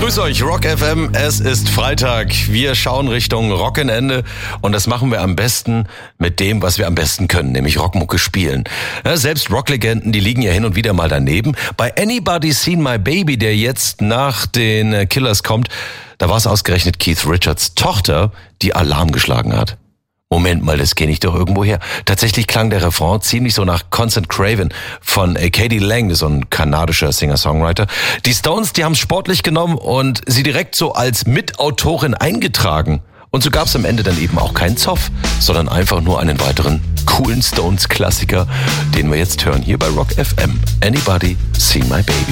Grüß euch, Rock FM, es ist Freitag. Wir schauen Richtung Rock'n'Ende und das machen wir am besten mit dem, was wir am besten können, nämlich Rockmucke spielen. Ja, selbst Rocklegenden, die liegen ja hin und wieder mal daneben. Bei Anybody Seen My Baby, der jetzt nach den Killers kommt, da war es ausgerechnet Keith Richards Tochter, die Alarm geschlagen hat. Moment mal, das kenne ich doch irgendwo her. Tatsächlich klang der Refrain ziemlich so nach Constant Craven von K.D. Lang, so ein kanadischer Singer-Songwriter. Die Stones, die haben es sportlich genommen und sie direkt so als Mitautorin eingetragen. Und so gab es am Ende dann eben auch keinen Zoff, sondern einfach nur einen weiteren coolen Stones-Klassiker, den wir jetzt hören hier bei Rock FM. Anybody Seen My Baby?